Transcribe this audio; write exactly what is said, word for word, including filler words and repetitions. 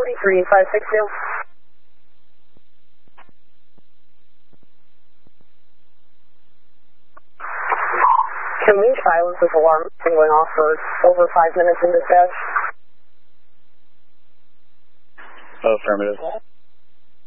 forty-three five six two. Can we silence this alarm? It's been going off for over five minutes in dispatch. Affirmative.